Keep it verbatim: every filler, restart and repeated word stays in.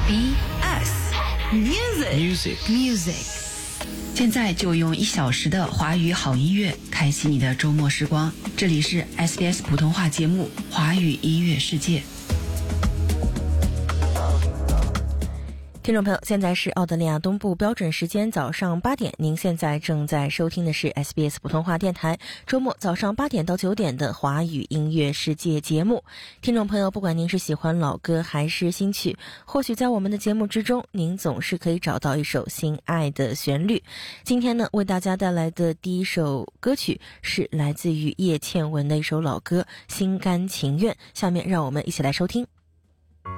B S Music Music Music。现在就用一小时的华语好音乐开启你的周末时光，这里是 S B S 普通话节目《华语音乐世界》。 听众朋友，现在是澳大利亚东部标准时间早上八点，您现在正在收听的是 S B S 普通话电台周末早上八点到九点的华语音乐世界节目。听众朋友，不管您是喜欢老歌还是新曲，或许在我们的节目之中，您总是可以找到一首心爱的旋律。今天呢，为大家带来的第一首歌曲是来自于叶倩文的一首老歌《心甘情愿》，下面让我们一起来收听。